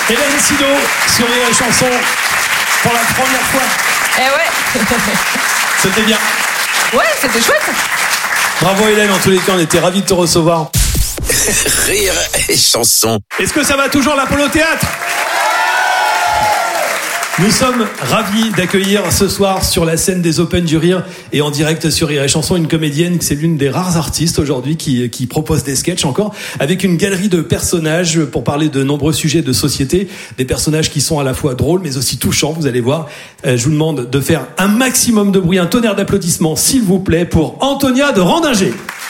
Hélène Sido sur Rire et Chanson pour la première fois. Eh ouais. C'était bien. Ouais, c'était chouette. Bravo Hélène, en tous les cas, on était ravis de te recevoir. Rire et Chanson. Est-ce que ça va toujours l'Apollo Théâtre ? Nous sommes ravis d'accueillir ce soir sur la scène des Open du Rire et en direct sur Rire et Chanson une comédienne, c'est l'une des rares artistes aujourd'hui qui propose des sketchs encore avec une galerie de personnages pour parler de nombreux sujets de société, des personnages qui sont à la fois drôles mais aussi touchants, vous allez voir. Je vous demande de faire un maximum de bruit, un tonnerre d'applaudissements s'il vous plaît pour Antonia de Randinger.